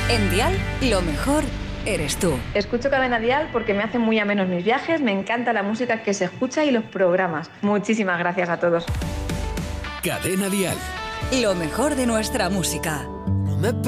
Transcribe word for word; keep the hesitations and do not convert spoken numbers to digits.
En Dial, lo mejor eres tú. Escucho Cadena Dial porque me hacen muy amenos mis viajes, me encanta la música que se escucha y los programas. Muchísimas gracias a todos. Cadena Dial. Lo mejor de nuestra música. No me